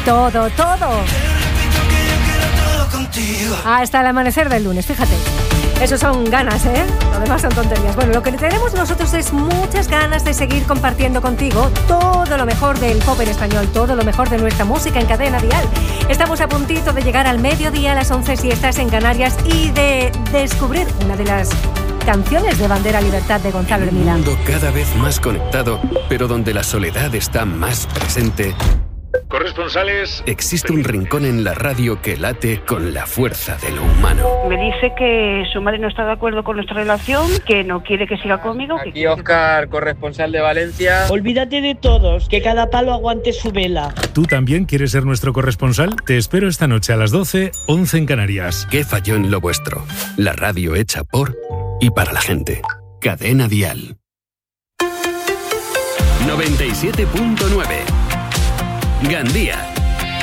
Todo. Hasta el amanecer del lunes, fíjate. Eso son ganas, ¿eh? Lo demás son tonterías. Bueno, lo que tenemos nosotros es muchas ganas de seguir compartiendo contigo todo lo mejor del pop en español, todo lo mejor de nuestra música en Cadena Dial. Estamos a puntito de llegar al mediodía, a las 11 si estás en Canarias, y de descubrir una de las canciones de Bandera Libertad de Gonzalo Hermida. Un mundo cada vez más conectado, pero donde la soledad está más presente. Corresponsales. Existe un rincón en la radio que late con la fuerza de lo humano. Me dice que su madre no está de acuerdo con nuestra relación, que no quiere que siga conmigo. Aquí Óscar, corresponsal de Valencia. Olvídate de todos, que cada palo aguante su vela. ¿Tú también quieres ser nuestro corresponsal? Te espero esta noche a las 12, 11 en Canarias. ¿Qué falló en lo vuestro? La radio hecha por y para la gente. Cadena Dial. 97.9 Gandía.